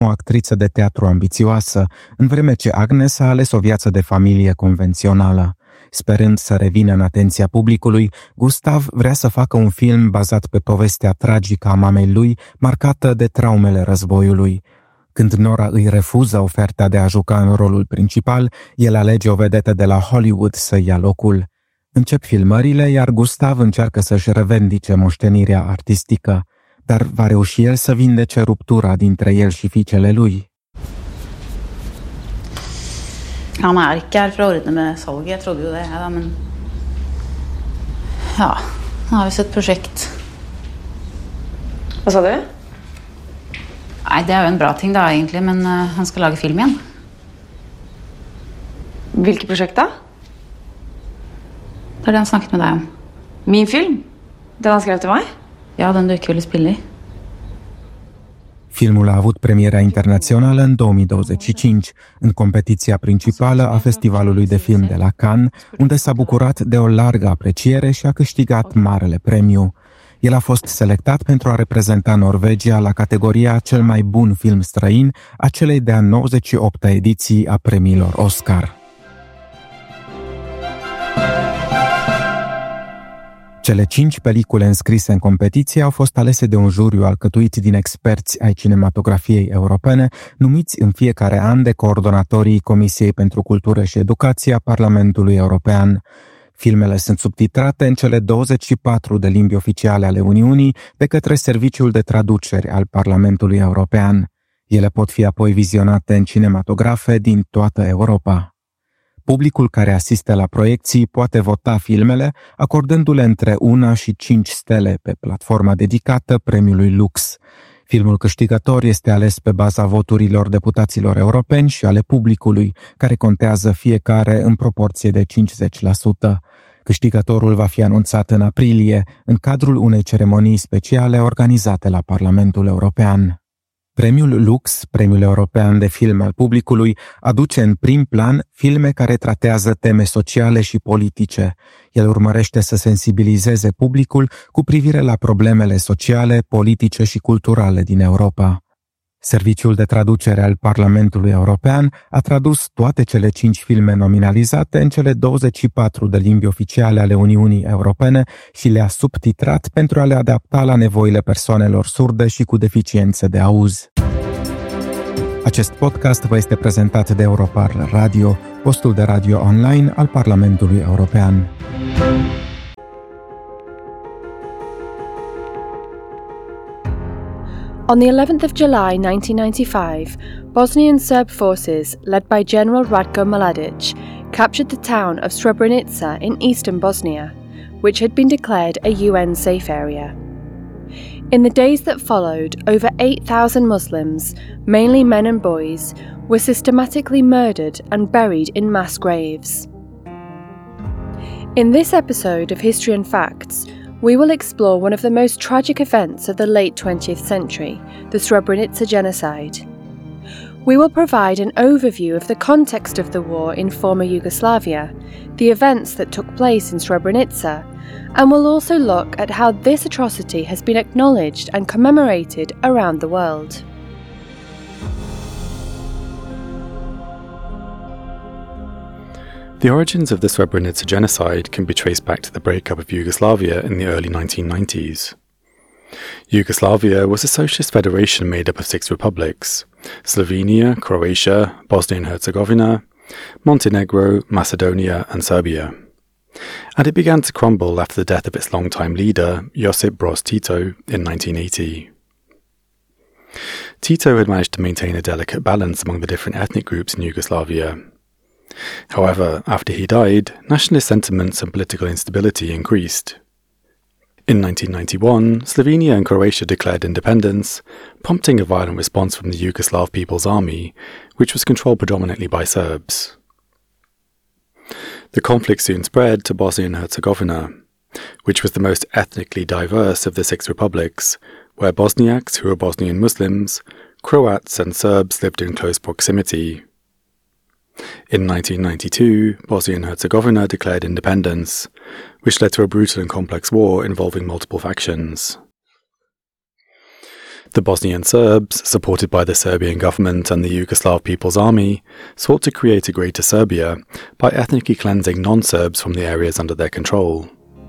o actriță de teatru ambițioasă, în vreme ce Agnes a ales o viață de familie convențională. Sperând să revină în atenția publicului, Gustav vrea să facă un film bazat pe povestea tragică a mamei lui, marcată de traumele războiului. Când Nora îi refuză oferta de a juca în rolul principal, el alege o vedetă de la Hollywood să ia locul. Încep filmările, iar Gustav încearcă să-și revendice moștenirea artistică, dar va reuși el să vindece ruptura dintre el și fiicele lui. Han ikke her for å ordne med salget, jeg trodde jo det, ja, men ja, han har jo et prosjekt. Hva sa du? Nei, det er jo en bra ting da, egentlig, men han skal lage film igjen. Hvilket prosjekt da? Det er det han snakket med deg om. Min film? Den han skrev til meg? Ja, den du ikke ville spille i. Filmul a avut premiera internațională în 2025, în competiția principală a Festivalului de Film de la Cannes, unde s-a bucurat de o largă apreciere și a câștigat marele premiu. El a fost selectat pentru a reprezenta Norvegia la categoria cel mai bun film străin a celei de-a 98-a ediții a premiilor Oscar. Cele 5 pelicule înscrise în competiție au fost alese de un juriu alcătuit din experți ai cinematografiei europene, numiți în fiecare an de coordonatorii Comisiei pentru Cultură și Educație a Parlamentului European. Filmele sunt subtitrate în cele 24 de limbi oficiale ale Uniunii de către Serviciul de Traduceri al Parlamentului European. Ele pot fi apoi vizionate în cinematografe din toată Europa. Publicul care asistă la proiecții poate vota filmele, acordându-le între 1 și 5 stele pe platforma dedicată premiului Lux. Filmul câștigător este ales pe baza voturilor deputaților europeni și ale publicului, care contează fiecare în proporție de 50%. Câștigătorul va fi anunțat în aprilie, în cadrul unei ceremonii speciale organizate la Parlamentul European. Premiul Lux, Premiul European de Film al Publicului, aduce în prim plan filme care tratează teme sociale și politice. El urmărește să sensibilizeze publicul cu privire la problemele sociale, politice și culturale din Europa. Serviciul de traducere al Parlamentului European a tradus toate cele 5 filme nominalizate în cele 24 de limbi oficiale ale Uniunii Europene și le-a subtitrat pentru a le adapta la nevoile persoanelor surde și cu deficiențe de auz. Acest podcast vă este prezentat de Europarl Radio, postul de radio online al Parlamentului European. On the 11th of July 1995, Bosnian Serb forces, led by General Ratko Mladic, captured the town of Srebrenica in eastern Bosnia, which had been declared a UN safe area. In the days that followed, over 8,000 Muslims, mainly men and boys, were systematically murdered and buried in mass graves. In this episode of History and Facts, we will explore one of the most tragic events of the late 20th century, the Srebrenica genocide. We will provide an overview of the context of the war in former Yugoslavia, the events that took place in Srebrenica, and we'll also look at how this atrocity has been acknowledged and commemorated around the world. The origins of the Srebrenica genocide can be traced back to the breakup of Yugoslavia in the early 1990s. Yugoslavia was a socialist federation made up of 6 republics: Slovenia, Croatia, Bosnia and Herzegovina, Montenegro, Macedonia and Serbia. And it began to crumble after the death of its longtime leader, Josip Broz Tito, in 1980. Tito had managed to maintain a delicate balance among the different ethnic groups in Yugoslavia. However, after he died, nationalist sentiments and political instability increased. In 1991, Slovenia and Croatia declared independence, prompting a violent response from the Yugoslav People's Army, which was controlled predominantly by Serbs. The conflict soon spread to Bosnia and Herzegovina, which was the most ethnically diverse of the 6 republics, where Bosniaks, who were Bosnian Muslims, Croats and Serbs lived in close proximity. In 1992, Bosnia and Herzegovina declared independence, which led to a brutal and complex war involving multiple factions. The Bosnian Serbs, supported by the Serbian government and the Yugoslav People's Army, sought to create a Greater Serbia by ethnically cleansing non-Serbs from the areas under their control.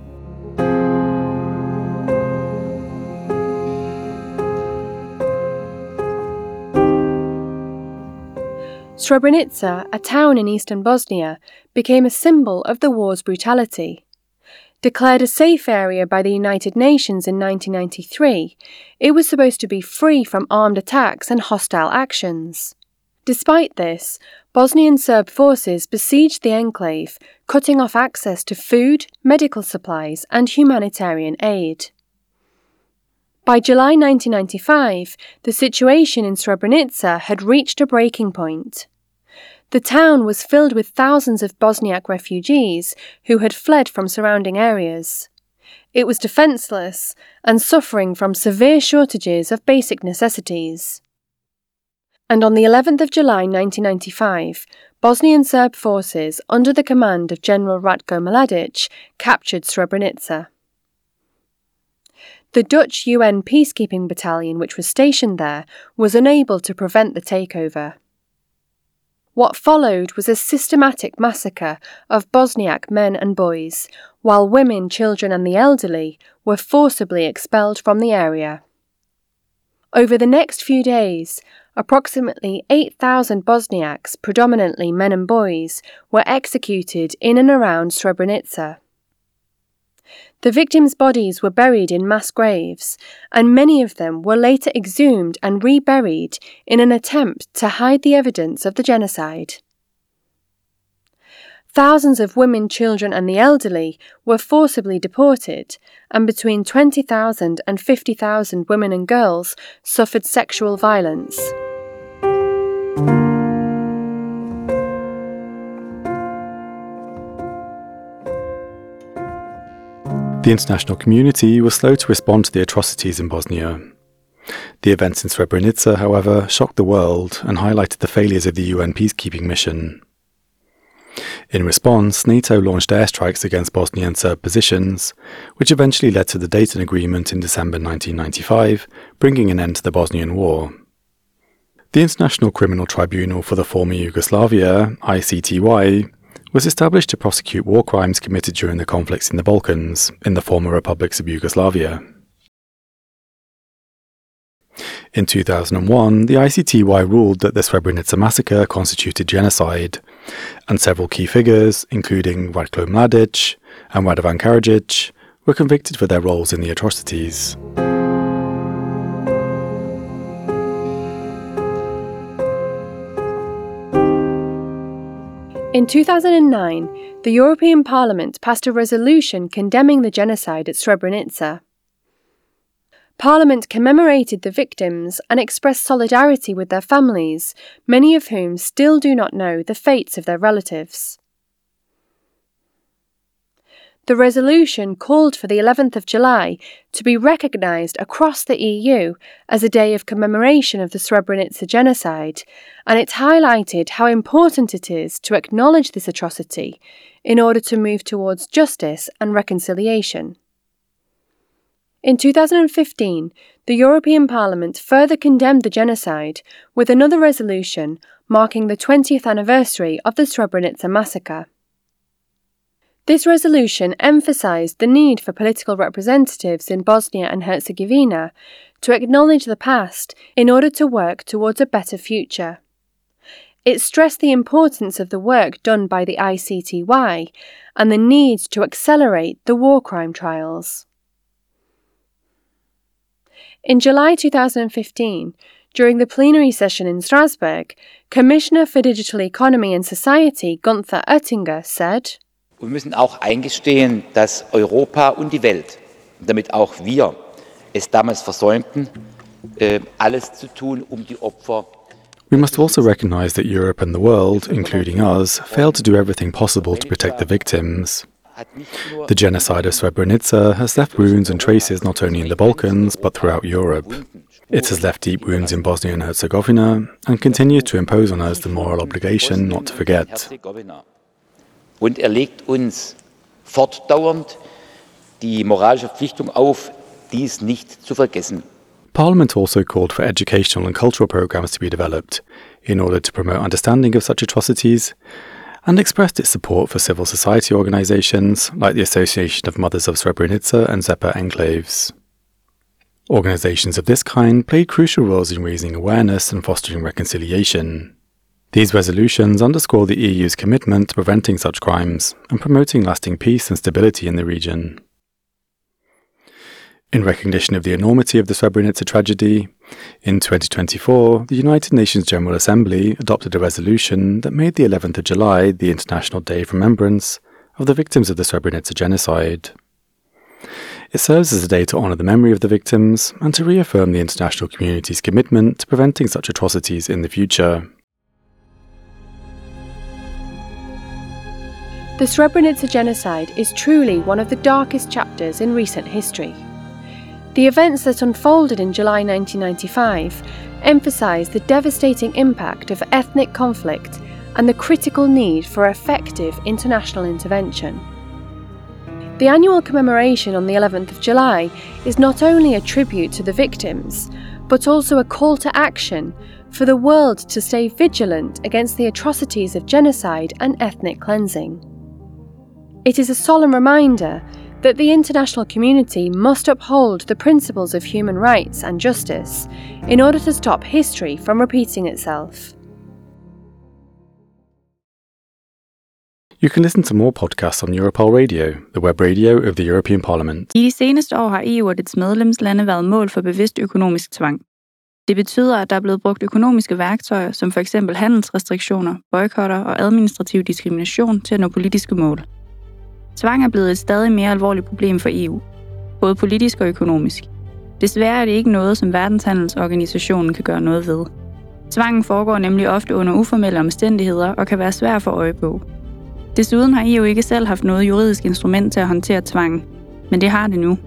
Srebrenica, a town in eastern Bosnia, became a symbol of the war's brutality. Declared a safe area by the United Nations in 1993, it was supposed to be free from armed attacks and hostile actions. Despite this, Bosnian Serb forces besieged the enclave, cutting off access to food, medical supplies, and humanitarian aid. By July 1995, the situation in Srebrenica had reached a breaking point. The town was filled with thousands of Bosniak refugees who had fled from surrounding areas. It was defenceless and suffering from severe shortages of basic necessities. And on the 11th of July 1995, Bosnian Serb forces under the command of General Ratko Mladic captured Srebrenica. The Dutch UN peacekeeping battalion which was stationed there was unable to prevent the takeover. What followed was a systematic massacre of Bosniak men and boys, while women, children and the elderly were forcibly expelled from the area. Over the next few days, approximately 8,000 Bosniaks, predominantly men and boys, were executed in and around Srebrenica. The victims' bodies were buried in mass graves, and many of them were later exhumed and reburied in an attempt to hide the evidence of the genocide. Thousands of women, children and the elderly were forcibly deported, and between 20,000 and 50,000 women and girls suffered sexual violence. The international community was slow to respond to the atrocities in Bosnia. The events in Srebrenica, however, shocked the world and highlighted the failures of the UN peacekeeping mission. In response, NATO launched airstrikes against Bosnian Serb positions, which eventually led to the Dayton Agreement in December 1995, bringing an end to the Bosnian War. The International Criminal Tribunal for the former Yugoslavia, ICTY, was established to prosecute war crimes committed during the conflicts in the Balkans, in the former republics of Yugoslavia. In 2001, the ICTY ruled that the Srebrenica massacre constituted genocide, and several key figures, including Ratko Mladic and Radovan Karadzic, were convicted for their roles in the atrocities. In 2009, the European Parliament passed a resolution condemning the genocide at Srebrenica. Parliament commemorated the victims and expressed solidarity with their families, many of whom still do not know the fates of their relatives. The resolution called for the 11th of July to be recognised across the EU as a day of commemoration of the Srebrenica genocide, and it highlighted how important it is to acknowledge this atrocity in order to move towards justice and reconciliation. In 2015, the European Parliament further condemned the genocide with another resolution marking the 20th anniversary of the Srebrenica massacre. This resolution emphasised the need for political representatives in Bosnia and Herzegovina to acknowledge the past in order to work towards a better future. It stressed the importance of the work done by the ICTY and the need to accelerate the war crime trials. In July 2015, during the plenary session in Strasbourg, Commissioner for Digital Economy and Society Günther Oettinger said, Wir müssen auch eingestehen, dass Europa und die Welt, damit auch wir, es damals versäumten, alles zu tun, die Opfer. We must also recognise that Europe and the world, including us, failed to do everything possible to protect the victims. The genocide of Srebrenica has left wounds and traces not only in the Balkans, but throughout Europe. It has left deep wounds in Bosnia and Herzegovina and continues to impose on us the moral obligation not to forget. Und legt uns fortdauernd die moralische Verpflichtung auf, dies nicht zu vergessen. Parliament also called for educational and cultural programs to be developed in order to promote understanding of such atrocities, and expressed its support for civil society organizations like the Association of Mothers of Srebrenica and Zepa Enclaves. Organizations of this kind played crucial roles in raising awareness and fostering reconciliation. These resolutions underscore the EU's commitment to preventing such crimes and promoting lasting peace and stability in the region. In recognition of the enormity of the Srebrenica tragedy, in 2024, the United Nations General Assembly adopted a resolution that made the 11th of July the International Day of Remembrance of the victims of the Srebrenica genocide. It serves as a day to honour the memory of the victims and to reaffirm the international community's commitment to preventing such atrocities in the future. The Srebrenica genocide is truly one of the darkest chapters in recent history. The events that unfolded in July 1995 emphasise the devastating impact of ethnic conflict and the critical need for effective international intervention. The annual commemoration on the 11th of July is not only a tribute to the victims, but also a call to action for the world to stay vigilant against the atrocities of genocide and ethnic cleansing. It is a solemn reminder that the international community must uphold the principles of human rights and justice in order to stop history from repeating itself. You can listen to more podcasts on Europol Radio, the web radio of the European Parliament. I de seneste år har EU og dets medlemslande været mål for bevidst økonomisk tvang. Det betyder, at der er blevet brugt økonomiske værktøjer, som f.eks. handelsrestriktioner, boykotter og administrativ diskrimination til at nå politiske mål. Tvang er blevet et stadig mere alvorligt problem for EU, både politisk og økonomisk. Desværre er det ikke noget, som Verdenshandelsorganisationen kan gøre noget ved. Tvangen foregår nemlig ofte under uformelle omstændigheder og kan være svær at få øje på. Desuden har EU ikke selv haft noget juridisk instrument til at håndtere tvangen, men det har det nu.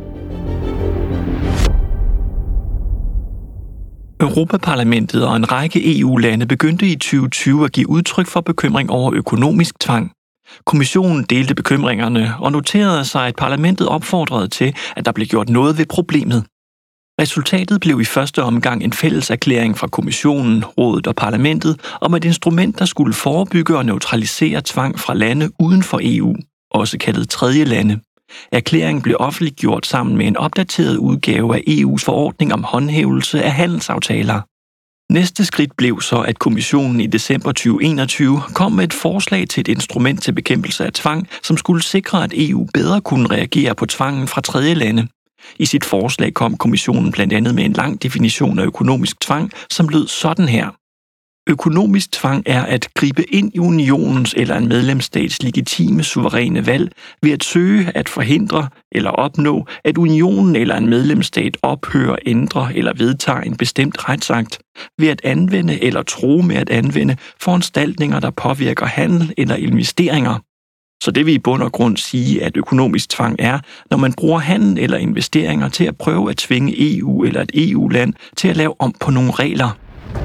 Europaparlamentet og en række EU-lande begyndte i 2020 at give udtryk for bekymring over økonomisk tvang. Kommissionen delte bekymringerne og noterede sig, at parlamentet opfordrede til, at der blev gjort noget ved problemet. Resultatet blev i første omgang en fælles erklæring fra Kommissionen, Rådet og Parlamentet om et instrument, der skulle forebygge og neutralisere tvang fra lande uden for EU, også kaldet tredje lande. Erklæringen blev offentliggjort sammen med en opdateret udgave af EU's forordning om håndhævelse af handelsaftaler. Næste skridt blev så, at Kommissionen i december 2021 kom med et forslag til et instrument til bekæmpelse af tvang, som skulle sikre, at EU bedre kunne reagere på tvangen fra tredje lande. I sit forslag kom Kommissionen blandt andet med en lang definition af økonomisk tvang, som lød sådan her. Økonomisk tvang er at gribe ind i unionens eller en medlemsstats legitime suveræne valg ved at søge at forhindre eller opnå, at unionen eller en medlemsstat ophører, ændrer eller vedtager en bestemt retsakt, ved at anvende eller true med at anvende foranstaltninger, der påvirker handel eller investeringer. Så det vil i bund og grund sige, at økonomisk tvang er, når man bruger handel eller investeringer til at prøve at tvinge EU eller et EU-land til at lave om på nogle regler.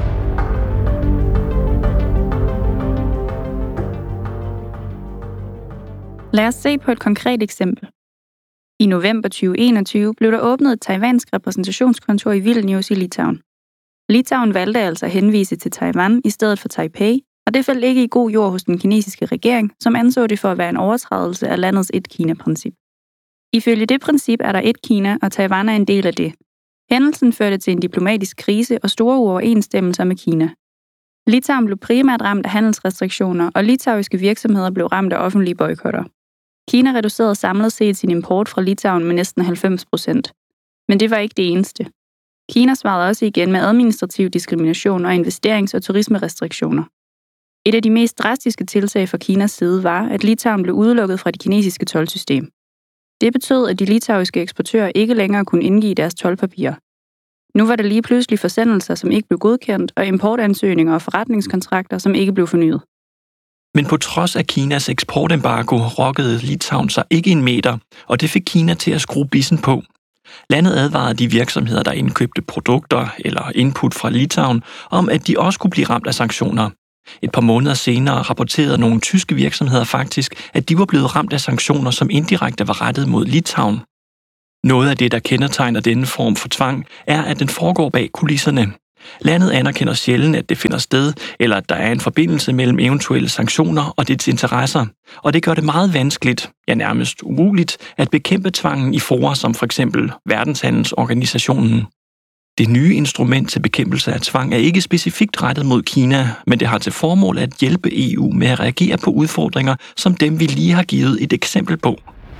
Lad os se på et konkret eksempel. I november 2021 blev der åbnet et taiwansk repræsentationskontor i Vilnius i Litauen. Litauen valgte altså at henvise til Taiwan i stedet for Taipei, og det faldt ikke i god jord hos den kinesiske regering, som anså det for at være en overtrædelse af landets et-Kina-princip. Ifølge det princip er der et Kina, og Taiwan er en del af det. Hændelsen førte til en diplomatisk krise og store uoverensstemmelser med Kina. Litauen blev primært ramt af handelsrestriktioner, og litauiske virksomheder blev ramt af offentlige boykotter. Kina reducerede samlet set sin import fra Litauen med næsten 90%. Men det var ikke det eneste. Kina svarede også igen med administrativ diskrimination og investerings- og turismerestriktioner. Et af de mest drastiske tiltag fra Kinas side var, at Litauen blev udelukket fra det kinesiske toldsystem. Det betød, at de litauiske eksportører ikke længere kunne indgive deres toldpapirer. Nu var der lige pludselig forsendelser, som ikke blev godkendt, og importansøgninger og forretningskontrakter, som ikke blev fornyet. Men på trods af Kinas eksportembargo rokkede Litauen sig ikke en meter, og det fik Kina til at skrue bissen på. Landet advarede de virksomheder, der indkøbte produkter eller input fra Litauen, om at de også kunne blive ramt af sanktioner. Et par måneder senere rapporterede nogle tyske virksomheder faktisk, at de var blevet ramt af sanktioner, som indirekte var rettet mod Litauen. Noget af det, der kendetegner denne form for tvang, er, at den foregår bag kulisserne. Landet anerkender sjældent, at det finder sted, eller at der er en forbindelse mellem eventuelle sanktioner og dets interesser. Og det gør det meget vanskeligt, ja nærmest umuligt, at bekæmpe tvangen i fora som for eksempel Verdenshandelsorganisationen. Det nye instrument til bekæmpelse af tvang er ikke specifikt rettet mod Kina, men det har til formål at hjælpe EU med at reagere på udfordringer, som dem vi lige har givet et eksempel på.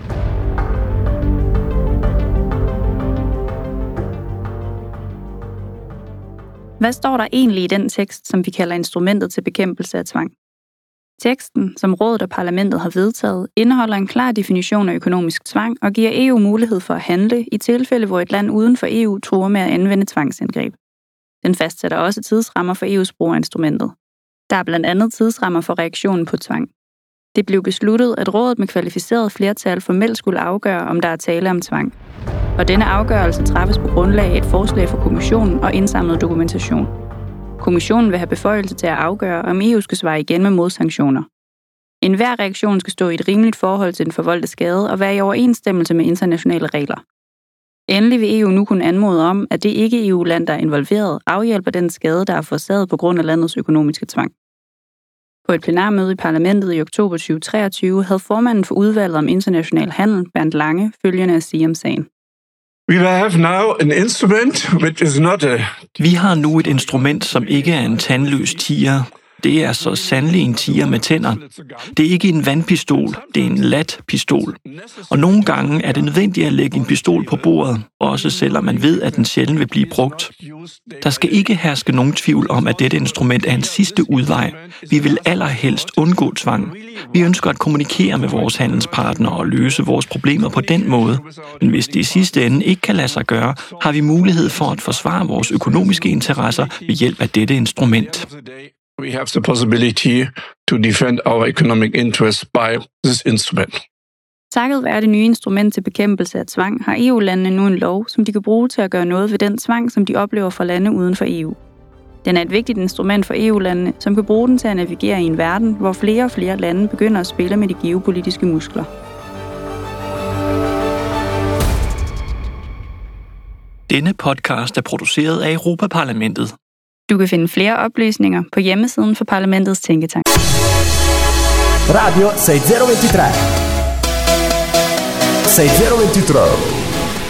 Hvad står der egentlig i den tekst, som vi kalder instrumentet til bekæmpelse af tvang? Teksten, som rådet og parlamentet har vedtaget, indeholder en klar definition af økonomisk tvang og giver EU mulighed for at handle i tilfælde, hvor et land uden for EU truer med at anvende tvangsindgreb. Den fastsætter også tidsrammer for EU's brug af instrumentet. Der er blandt andet tidsrammer for reaktionen på tvang. Det blev besluttet, at rådet med kvalificeret flertal formelt skulle afgøre, om der er tale om tvang. Og denne afgørelse træffes på grundlag af et forslag fra kommissionen og indsamlet dokumentation. Kommissionen vil have beføjelse til at afgøre, om EU skal svare igen med modsanktioner. Enhver reaktion skal stå i et rimeligt forhold til den forvoldte skade og være i overensstemmelse med internationale regler. Endelig vil EU nu kunne anmode om, at det ikke EU-land, der er involveret, afhjælper den skade, der er forårsaget på grund af landets økonomiske tvang. På et plenarmøde i parlamentet i oktober 2023 havde formanden for udvalget om international handel, Bernd Lange, følgende at sige om sagen. Vi har nu et instrument, som ikke er en tandløs tiger. Det er så sandelig en tiger med tænder. Det er ikke en vandpistol, det er en latpistol. Og nogle gange er det nødvendigt at lægge en pistol på bordet, også selvom man ved, at den sjældent vil blive brugt. Der skal ikke herske nogen tvivl om, at dette instrument er en sidste udvej. Vi vil allerhelst undgå tvang. Vi ønsker at kommunikere med vores handelspartnere og løse vores problemer på den måde. Men hvis det i sidste ende ikke kan lade sig gøre, har vi mulighed for at forsvare vores økonomiske interesser ved hjælp af dette instrument. We have the possibility to defend our economic interests by this instrument. Takket være det nye instrument til bekæmpelse af tvang, har EU-landene nu en lov, som de kan bruge til at gøre noget ved den tvang, som de oplever fra lande uden for EU. Den er et vigtigt instrument for EU-landene, som kan bruge den til at navigere i en verden, hvor flere og flere lande begynder at spille med de geopolitiske muskler. Denne podcast er produceret af Europa-Parlamentet. Du kan finde flere oplysninger på hjemmesiden for parlamentets tænketank. Radio 6023. 6023.